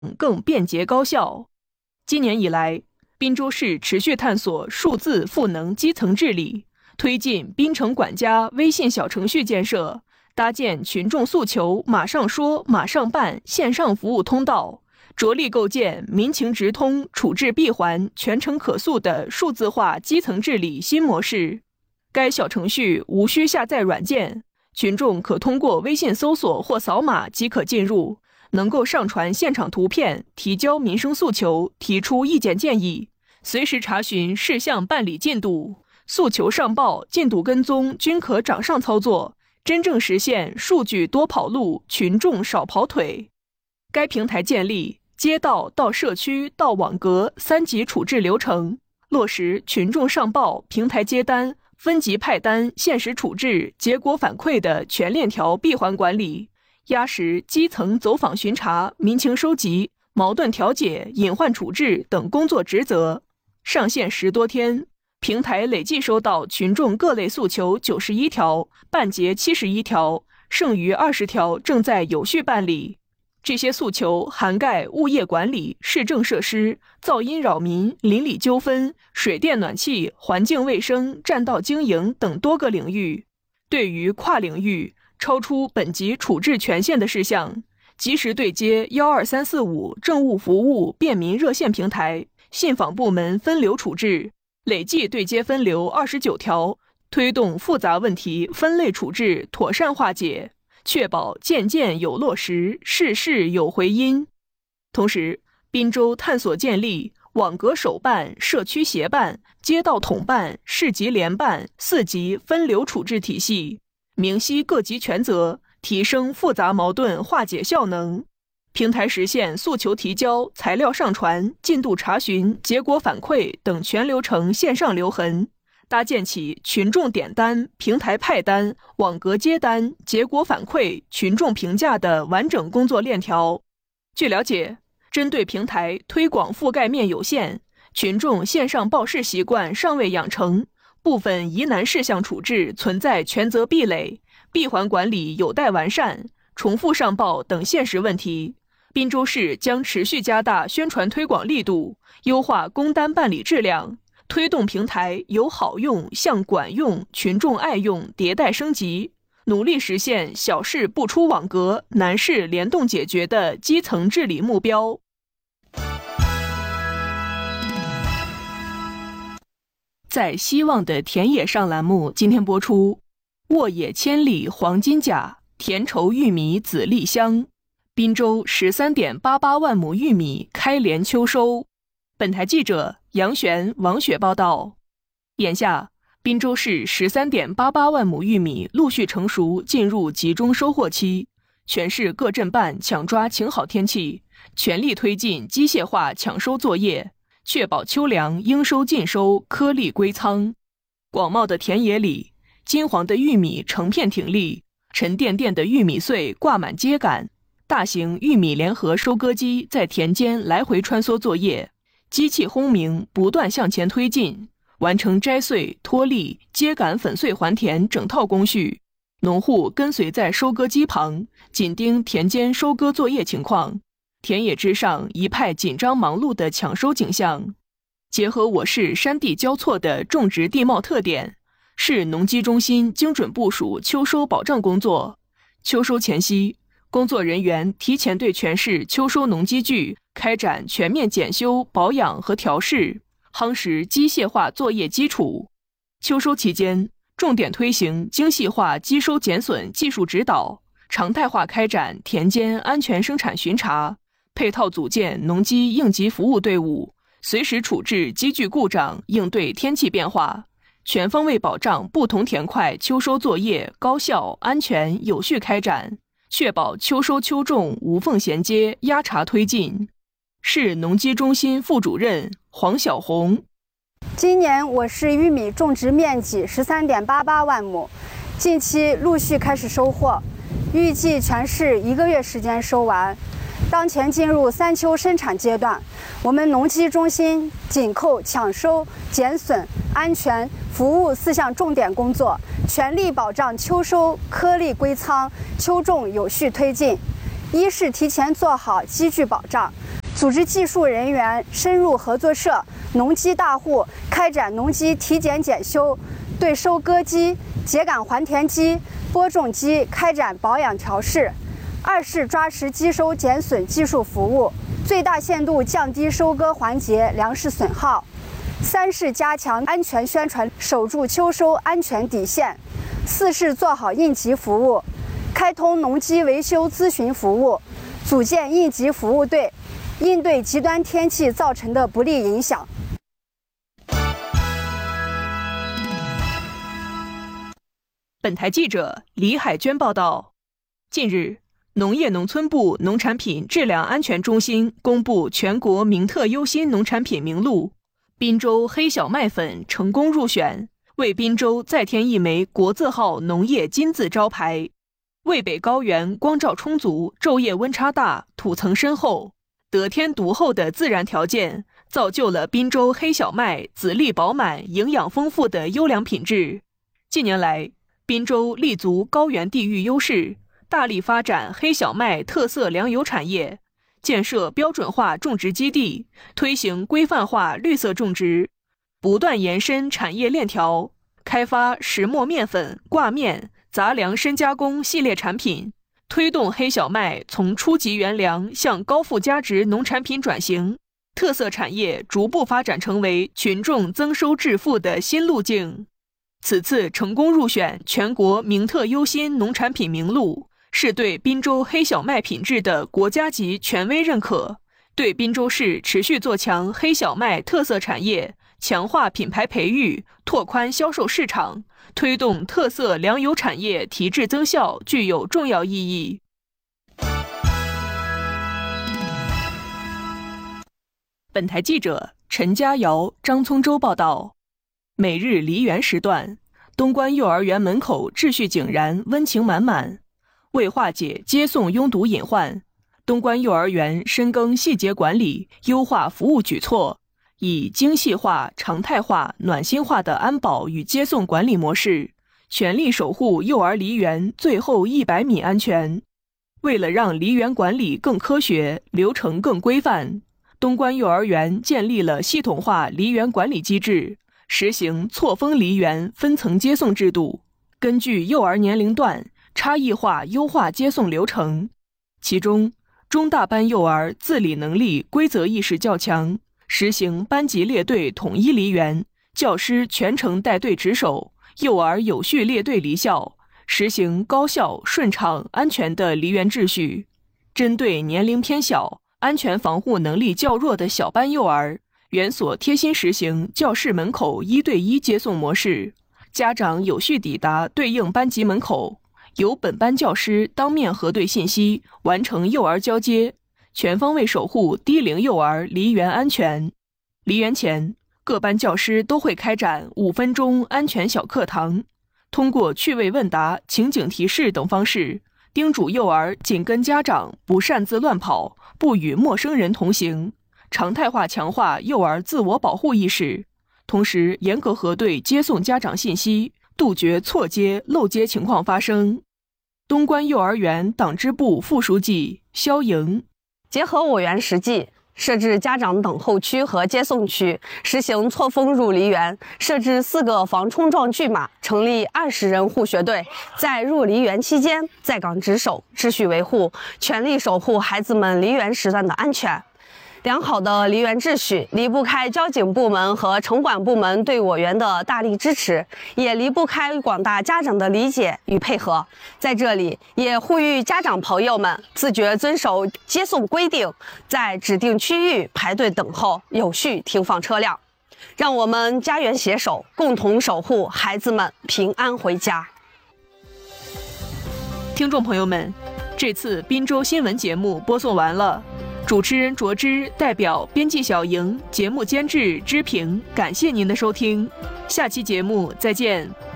更便捷高效。今年以来，滨州市持续探索数字赋能基层治理，推进滨城管家微信小程序建设，搭建群众诉求马上说、马上办线上服务通道，着力构建民情直通、处置闭环、全程可诉的数字化基层治理新模式。该小程序无需下载软件，群众可通过微信搜索或扫码即可进入，能够上传现场图片，提交民生诉求，提出意见建议，随时查询事项办理进度，诉求上报、进度跟踪均可掌上操作，真正实现数据多跑路，群众少跑腿。该平台建立街道到社区到网格3级处置流程，落实群众上报、平台接单、分级派单、限时处置、结果反馈的全链条闭环管理，压实基层走访巡查、民情收集、矛盾调解、隐患处置等工作职责。上线10多天，平台累计收到群众各类诉求91条，办结71条，剩余20条正在有序办理。这些诉求涵盖物业管理、市政设施、噪音扰民、邻里纠纷、水电暖气、环境卫生、占道经营等多个领域。对于跨领域超出本级处置权限的事项，及时对接12345政务服务便民热线平台，信访部门分流处置，累计对接分流29条，推动复杂问题分类处置妥善化解，确保件件有落实，事事有回音。同时，滨州探索建立网格首办、社区协办、街道统办、市级联办4级分流处置体系，明晰各级权责，提升复杂矛盾化解效能。平台实现诉求提交、材料上传、进度查询、结果反馈等全流程线上留痕，搭建起群众点单、平台派单、网格接单、结果反馈、群众评价的完整工作链条。据了解，针对平台推广覆盖面有限，群众线上报事习惯尚未养成，部分疑难事项处置存在权责壁垒、闭环管理有待完善、重复上报等现实问题。滨州市将持续加大宣传推广力度，优化工单办理质量，推动平台由好用向管用、群众爱用迭代升级，努力实现小事不出网格、难事联动解决的基层治理目标。在希望的田野上栏目今天播出，沃野千里黄金甲，田畴玉米籽粒香。滨州13.88万亩玉米开镰秋收。本台记者杨璇、王雪报道。眼下，滨州市13.88万亩玉米陆续成熟，进入集中收获期。全市各镇办抢抓晴好天气，全力推进机械化抢收作业，确保秋粮应收尽收，颗粒归仓。广袤的田野里，金黄的玉米成片挺立，沉甸甸的玉米穗挂满秸秆。大型玉米联合收割机在田间来回穿梭作业，机器轰鸣，不断向前推进，完成摘穗、脱粒、秸秆粉碎还田整套工序。农户跟随在收割机旁，紧盯田间收割作业情况，田野之上一派紧张忙碌的抢收景象。结合我市山地交错的种植地貌特点，市农机中心精准部署秋收保障工作。秋收前夕，工作人员提前对全市秋收农机具开展全面检修、保养和调试，夯实机械化作业基础。秋收期间，重点推行精细化机收减损技术指导，常态化开展田间安全生产巡查，配套组建农机应急服务队伍，随时处置机具故障，应对天气变化，全方位保障不同田块秋收作业高效、安全、有序开展，确保秋收秋种无缝衔接、压茬推进。市农机中心副主任黄小红。 今年我市玉米种植面积13.88万亩，近期陆续开始收获，预计全市1个月时间收完。当前进入3秋生产阶段，我们农机中心紧扣抢收、减损、安全、服务4项重点工作，全力保障秋收颗粒归仓、秋种有序推进。 一是提前做好机具保障，组织技术人员深入合作社、农机大户开展农机体检检修，对收割机、秸秆还田机、播种机开展保养调试。二是抓实机收减损技术服务，最大限度降低收割环节粮食损耗。三是加强安全宣传，守住秋收安全底线。四是做好应急服务，开通农机维修咨询服务，组建应急服务队，应对极端天气造成的不利影响。 本台记者李海娟报道，近日，农业农村部农产品质量安全中心公布全国名特优新农产品名录，滨州黑小麦粉成功入选，为滨州再添一枚国字号农业金字招牌。渭北高原光照充足，昼夜温差大，土层深厚，得天独厚的自然条件，造就了滨州黑小麦籽粒饱满、营养丰富的优良品质。近年来，滨州立足高原地域优势，大力发展黑小麦特色粮油产业，建设标准化种植基地，推行规范化绿色种植，不断延伸产业链条，开发石磨面粉、挂面、杂粮深加工系列产品，推动黑小麦从初级原粮向高附加值农产品转型，特色产业逐步发展成为群众增收致富的新路径。此次成功入选全国名特优新农产品名录，是对滨州黑小麦品质的国家级权威认可，对滨州市持续做强黑小麦特色产业、强化品牌培育、拓宽销售市场、推动特色粮油产业提质增效具有重要意义。本台记者陈佳瑶、张聪洲报道，每日梨园时段，东关幼儿园门口秩序井然，温情满满。为化解接送拥堵隐患，东关幼儿园深耕细节管理，优化服务举措，以精细化、常态化、暖心化的安保与接送管理模式，全力守护幼儿梨园最后100米安全。为了让梨园管理更科学，流程更规范，东关幼儿园建立了系统化梨园管理机制，实行错峰梨园分层接送制度，根据幼儿年龄段差异化优化接送流程。其中，中大班幼儿自理能力、规则意识较强，实行班级列队统一梨园，教师全程带队值守，幼儿有序列队离校，实行高效、顺畅、安全的梨园秩序。针对年龄偏小、安全防护能力较弱的小班幼儿，园所贴心实行教室门口1对1接送模式，家长有序抵达对应班级门口，由本班教师当面核对信息，完成幼儿交接，全方位守护低龄幼儿梨园安全。梨园前，各班教师都会开展5分钟安全小课堂，通过趣味问答、情景提示等方式，叮嘱幼儿紧跟家长，不擅自乱跑，不与陌生人同行，常态化强化幼儿自我保护意识，同时严格核对接送家长信息，杜绝错接、漏接情况发生。东关幼儿园党支部副书记肖莹， 结合我园实际，设置家长等候区和接送区，实行错峰入梨园，设置4个防冲撞拒马，成立20人护学队，在入梨园期间在岗值守，秩序维护，全力守护孩子们梨园时段的安全。良好的梨园秩序离不开交警部门和城管部门对我园的大力支持，也离不开广大家长的理解与配合。在这里也呼吁家长朋友们自觉遵守接送规定，在指定区域排队等候，有序停放车辆。让我们家园携手，共同守护孩子们平安回家。 听众朋友们，这次滨州新闻节目播送完了，主持人卓之代表编辑小莹、节目监制知平，感谢您的收听，下期节目再见。